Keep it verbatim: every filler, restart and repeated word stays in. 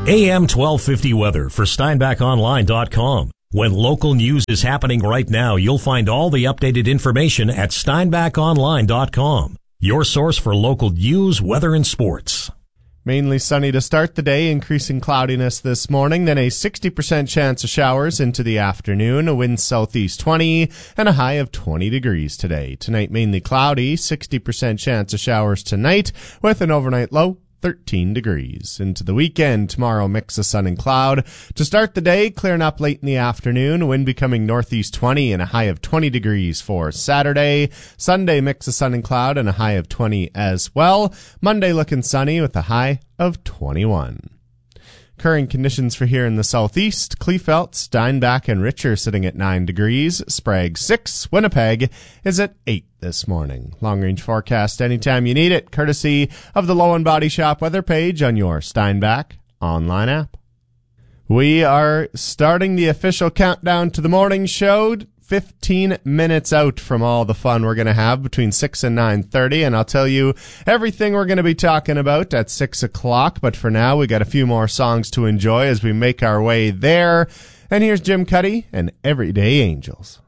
A M twelve fifty weather for Steinbach Online dot com. When local news is happening right now, you'll find all the updated information at Steinbach Online dot com. Your source for local news, weather, and sports. Mainly sunny to start the day, increasing cloudiness this morning, then a sixty percent chance of showers into the afternoon, a wind southeast twenty, and a high of twenty degrees today. Tonight mainly cloudy, sixty percent chance of showers tonight, with an overnight low thirteen degrees. Into the weekend, tomorrow mix of sun and cloud. To start the day, clearing up late in the afternoon, wind becoming northeast twenty and a high of twenty degrees for Saturday. Sunday, mix of sun and cloud and a high of twenty as well. Monday looking sunny with a high of twenty-one. Current conditions for here in the southeast, Kleefeld, Steinbach, and Richer sitting at nine degrees. Sprague six. Winnipeg is at eight this morning. Long-range forecast anytime you need it, courtesy of the Low and Body Shop weather page on your Steinbach online app. We are starting the official countdown to the morning show. fifteen minutes out from all the fun we're going to have between six and nine thirty, and I'll tell you everything we're going to be talking about at six o'clock, but for now we got a few more songs to enjoy as we make our way there. And here's Jim Cuddy and Everyday Angels.